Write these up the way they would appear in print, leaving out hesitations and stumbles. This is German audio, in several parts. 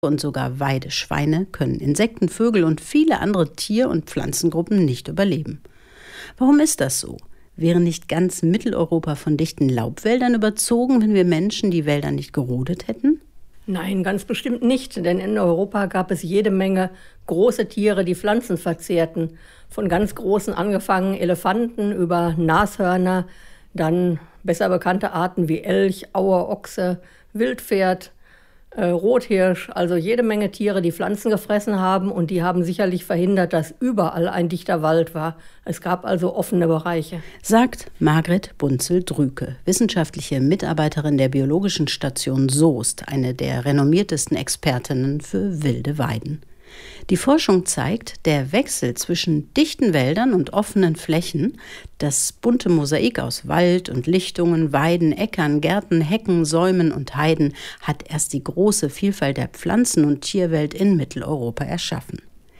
und sogar Weideschweine können Insekten, Vögel und viele andere Tier- und Pflanzengruppen nicht überleben. Warum ist das so? Wäre nicht ganz Mitteleuropa von dichten Laubwäldern überzogen, wenn wir Menschen die Wälder nicht gerodet hätten? Nein, ganz bestimmt nicht, denn in Europa gab es jede Menge große Tiere, die Pflanzen verzehrten. Von ganz großen angefangen Elefanten über Nashörner, dann besser bekannte Arten wie Elch, Auer, Ochse, Wildpferd, Rothirsch, also jede Menge Tiere, die Pflanzen gefressen haben, und die haben sicherlich verhindert, dass überall ein dichter Wald war. Es gab also offene Bereiche. Sagt Margret Bunzel-Drüke, wissenschaftliche Mitarbeiterin der Biologischen Station Soest, eine der renommiertesten Expertinnen für wilde Weiden. Die Forschung zeigt, der Wechsel zwischen dichten Wäldern und offenen Flächen, das bunte Mosaik aus Wald und Lichtungen, Weiden, Äckern, Gärten, Hecken, Säumen und Heiden hat erst die große Vielfalt der Pflanzen- und Tierwelt in Mitteleuropa erschaffen.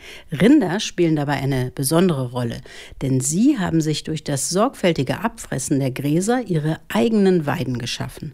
Rinder spielen dabei eine besondere Rolle, denn sie haben sich durch das sorgfältige Abfressen der Gräser ihre eigenen Weiden geschaffen.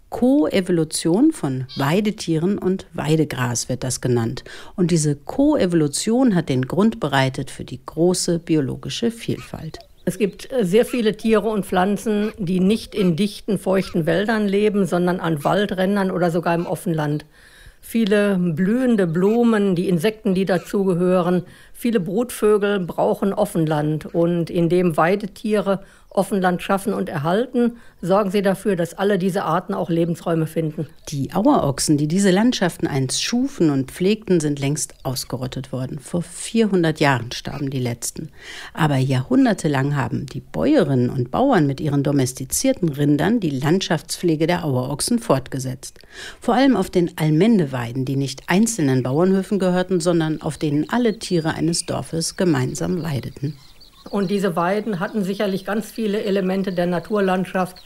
Koevolution von Weidetieren und Weidegras wird das genannt. Und diese Koevolution hat den Grund bereitet für die große biologische Vielfalt. Es gibt sehr viele Tiere und Pflanzen, die nicht in dichten, feuchten Wäldern leben, sondern an Waldrändern oder sogar im Offenland. Viele blühende Blumen, die Insekten, die dazugehören, viele Brutvögel brauchen Offenland. Und indem Weidetiere Offenland schaffen und erhalten, sorgen sie dafür, dass alle diese Arten auch Lebensräume finden. Die Auerochsen, die diese Landschaften einst schufen und pflegten, sind längst ausgerottet worden. Vor 400 Jahren starben die letzten. Aber jahrhundertelang haben die Bäuerinnen und Bauern mit ihren domestizierten Rindern die Landschaftspflege der Auerochsen fortgesetzt. Vor allem auf den Allmendeweiden, die nicht einzelnen Bauernhöfen gehörten, sondern auf denen alle Tiere eines Dorfes gemeinsam weideten. Und diese Weiden hatten sicherlich ganz viele Elemente der Naturlandschaft.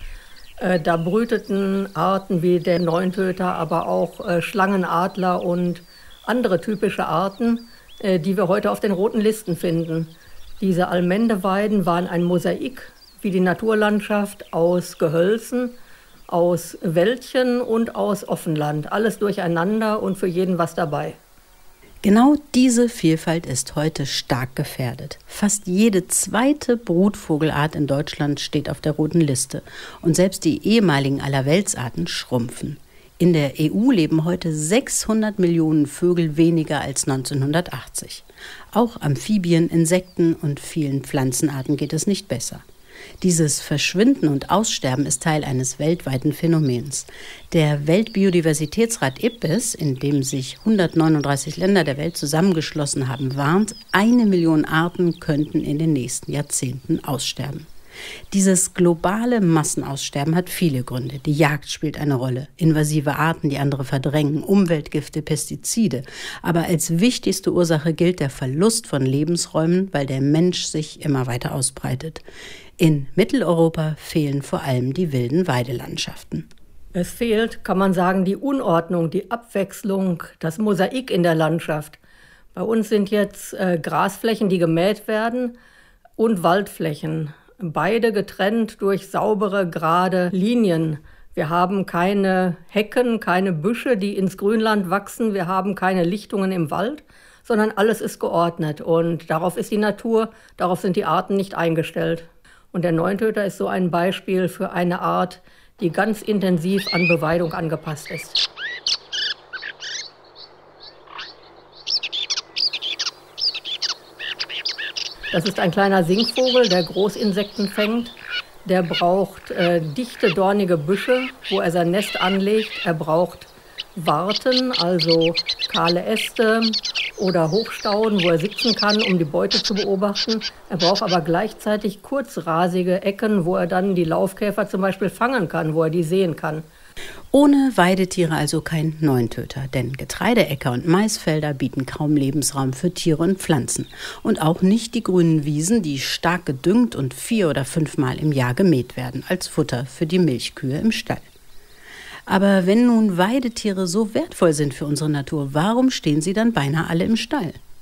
Da brüteten Arten wie der Neuntöter, aber auch Schlangenadler und andere typische Arten, die wir heute auf den roten Listen finden. Diese Allmendeweiden waren ein Mosaik, wie die Naturlandschaft, aus Gehölzen, aus Wäldchen und aus Offenland. Alles durcheinander und für jeden was dabei. Genau diese Vielfalt ist heute stark gefährdet. Fast jede zweite Brutvogelart in Deutschland steht auf der roten Liste. Und selbst die ehemaligen Allerweltsarten schrumpfen. In der EU leben heute 600 Millionen Vögel weniger als 1980. Auch Amphibien, Insekten und vielen Pflanzenarten geht es nicht besser. Dieses Verschwinden und Aussterben ist Teil eines weltweiten Phänomens. Der Weltbiodiversitätsrat IPBES, in dem sich 139 Länder der Welt zusammengeschlossen haben, warnt, 1 Million Arten könnten in den nächsten Jahrzehnten aussterben. Dieses globale Massenaussterben hat viele Gründe. Die Jagd spielt eine Rolle, invasive Arten, die andere verdrängen, Umweltgifte, Pestizide. Aber als wichtigste Ursache gilt der Verlust von Lebensräumen, weil der Mensch sich immer weiter ausbreitet. In Mitteleuropa fehlen vor allem die wilden Weidelandschaften. Es fehlt, kann man sagen, die Unordnung, die Abwechslung, das Mosaik in der Landschaft. Bei uns sind jetzt Grasflächen, die gemäht werden, und Waldflächen. Beide getrennt durch saubere, gerade Linien. Wir haben keine Hecken, keine Büsche, die ins Grünland wachsen. Wir haben keine Lichtungen im Wald, sondern alles ist geordnet. Und darauf ist die Natur, darauf sind die Arten nicht eingestellt. Und der Neuntöter ist so ein Beispiel für eine Art, die ganz intensiv an Beweidung angepasst ist. Das ist ein kleiner Singvogel, der Großinsekten fängt. Der braucht dichte, dornige Büsche, wo er sein Nest anlegt. Er braucht Warten, also kahle Äste oder Hochstauden, wo er sitzen kann, um die Beute zu beobachten. Er braucht aber gleichzeitig kurzrasige Ecken, wo er dann die Laufkäfer zum Beispiel fangen kann, wo er die sehen kann. Ohne Weidetiere also kein Neuntöter, denn Getreideäcker und Maisfelder bieten kaum Lebensraum für Tiere und Pflanzen. Und auch nicht die grünen Wiesen, die stark gedüngt und 4- oder 5-mal im Jahr gemäht werden, als Futter für die Milchkühe im Stall. Aber wenn nun Weidetiere so wertvoll sind für unsere Natur, warum stehen sie dann beinahe alle im Stall?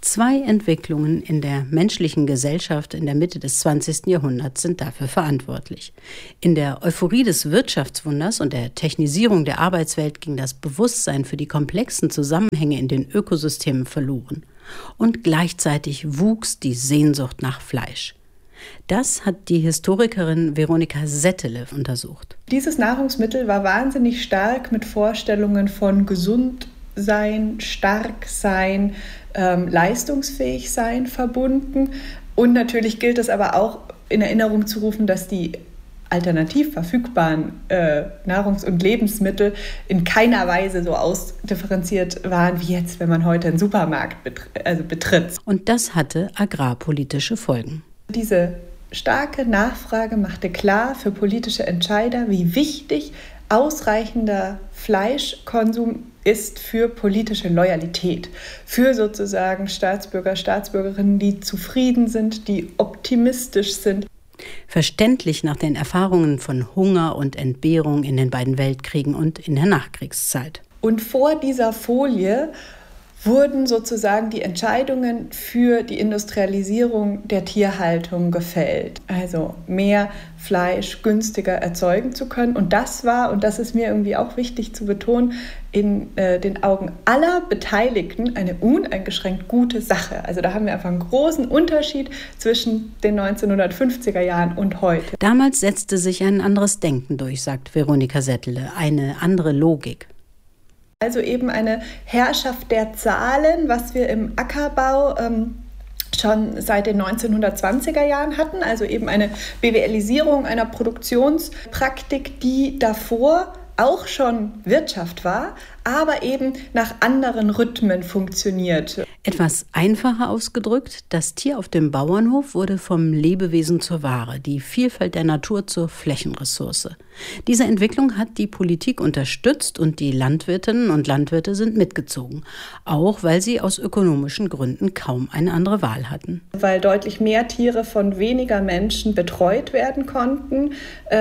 2 Entwicklungen in der menschlichen Gesellschaft in der Mitte des 20. Jahrhunderts sind dafür verantwortlich. In der Euphorie des Wirtschaftswunders und der Technisierung der Arbeitswelt ging das Bewusstsein für die komplexen Zusammenhänge in den Ökosystemen verloren. Und gleichzeitig wuchs die Sehnsucht nach Fleisch. Das hat die Historikerin Veronika Settele untersucht. Dieses Nahrungsmittel war wahnsinnig stark mit Vorstellungen von gesund sein, stark sein, leistungsfähig sein verbunden. Und natürlich gilt es aber auch in Erinnerung zu rufen, dass die alternativ verfügbaren Nahrungs- und Lebensmittel in keiner Weise so ausdifferenziert waren wie jetzt, wenn man heute einen Supermarkt betritt. Und das hatte agrarpolitische Folgen. Diese starke Nachfrage machte klar für politische Entscheider, wie wichtig ausreichender Fleischkonsum ist für politische Loyalität, für sozusagen Staatsbürger, Staatsbürgerinnen, die zufrieden sind, die optimistisch sind. Verständlich nach den Erfahrungen von Hunger und Entbehrung in den beiden Weltkriegen und in der Nachkriegszeit. Und vor dieser Folie wurden sozusagen die Entscheidungen für die Industrialisierung der Tierhaltung gefällt. Also mehr Fleisch günstiger erzeugen zu können. Und das war, und das ist mir irgendwie auch wichtig zu betonen, in den Augen aller Beteiligten eine uneingeschränkt gute Sache. Also da haben wir einfach einen großen Unterschied zwischen den 1950er Jahren und heute. Damals setzte sich ein anderes Denken durch, sagt Veronika Settele, eine andere Logik. Also eben eine Herrschaft der Zahlen, was wir im Ackerbau schon seit den 1920er Jahren hatten. Also eben eine BWLisierung einer Produktionspraktik, die davor auch schon Wirtschaft war, aber eben nach anderen Rhythmen funktionierte. Etwas einfacher ausgedrückt, das Tier auf dem Bauernhof wurde vom Lebewesen zur Ware, die Vielfalt der Natur zur Flächenressource. Diese Entwicklung hat die Politik unterstützt und die Landwirtinnen und Landwirte sind mitgezogen, auch weil sie aus ökonomischen Gründen kaum eine andere Wahl hatten. Weil deutlich mehr Tiere von weniger Menschen betreut werden konnten,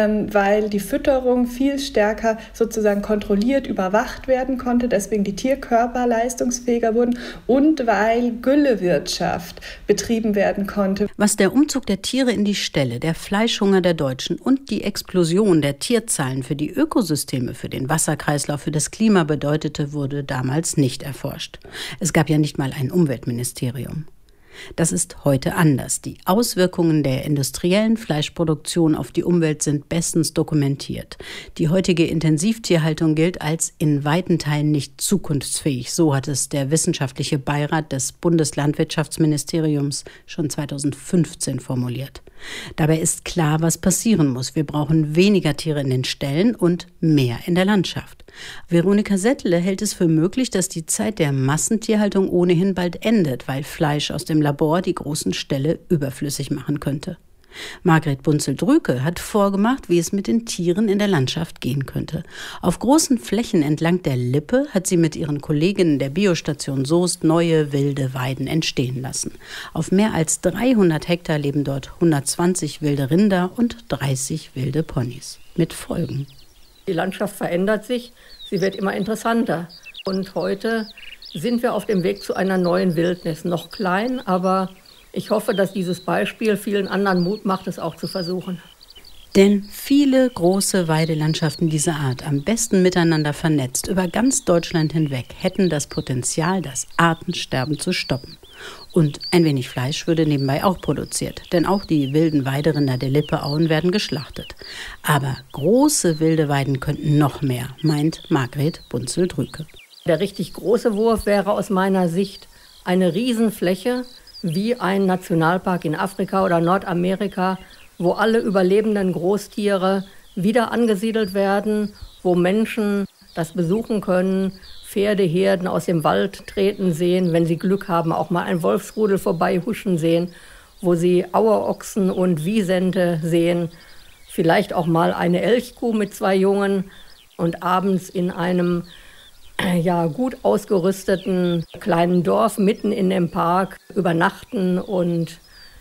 weil die Fütterung viel stärker sozusagen kontrolliert, überwacht werden konnte, deswegen die Tierkörper leistungsfähiger wurden und weil Güllewirtschaft betrieben werden konnte. Was der Umzug der Tiere in die Ställe, der Fleischhunger der Deutschen und die Explosion der Tierzahlen für die Ökosysteme, für den Wasserkreislauf, für das Klima bedeutete, wurde damals nicht erforscht. Es gab ja nicht mal ein Umweltministerium. Das ist heute anders. Die Auswirkungen der industriellen Fleischproduktion auf die Umwelt sind bestens dokumentiert. Die heutige Intensivtierhaltung gilt als in weiten Teilen nicht zukunftsfähig. So hat es der wissenschaftliche Beirat des Bundeslandwirtschaftsministeriums schon 2015 formuliert. Dabei ist klar, was passieren muss. Wir brauchen weniger Tiere in den Ställen und mehr in der Landschaft. Veronika Settele hält es für möglich, dass die Zeit der Massentierhaltung ohnehin bald endet, weil Fleisch aus dem Labor die großen Ställe überflüssig machen könnte. Margret Bunzel-Drüke hat vorgemacht, wie es mit den Tieren in der Landschaft gehen könnte. Auf großen Flächen entlang der Lippe hat sie mit ihren Kolleginnen der Biostation Soest neue wilde Weiden entstehen lassen. Auf mehr als 300 Hektar leben dort 120 wilde Rinder und 30 wilde Ponys. Mit Folgen. Die Landschaft verändert sich, sie wird immer interessanter. Und heute sind wir auf dem Weg zu einer neuen Wildnis. Noch klein, aber ich hoffe, dass dieses Beispiel vielen anderen Mut macht, es auch zu versuchen. Denn viele große Weidelandschaften dieser Art, am besten miteinander vernetzt, über ganz Deutschland hinweg, hätten das Potenzial, das Artensterben zu stoppen. Und ein wenig Fleisch würde nebenbei auch produziert, denn auch die wilden Weiderinder der Lippeauen werden geschlachtet. Aber große wilde Weiden könnten noch mehr, meint Margret Bunzel-Drüke. Der richtig große Wurf wäre aus meiner Sicht eine Riesenfläche, wie ein Nationalpark in Afrika oder Nordamerika, wo alle überlebenden Großtiere wieder angesiedelt werden, wo Menschen das besuchen können, Pferdeherden aus dem Wald treten sehen, wenn sie Glück haben, auch mal ein Wolfsrudel vorbeihuschen sehen, wo sie Auerochsen und Wisente sehen, vielleicht auch mal eine Elchkuh mit 2 Jungen und abends in einem gut ausgerüsteten kleinen Dorf mitten in dem Park übernachten und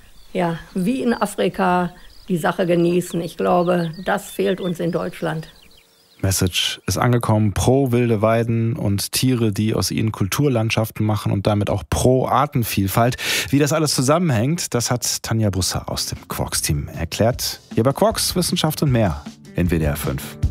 wie in Afrika die Sache genießen. Ich glaube, das fehlt uns in Deutschland. Message ist angekommen, pro wilde Weiden und Tiere, die aus ihnen Kulturlandschaften machen und damit auch pro Artenvielfalt. Wie das alles zusammenhängt, das hat Tanja Busser aus dem Quarks-Team erklärt. Hier bei Quarks, Wissenschaft und mehr in WDR 5.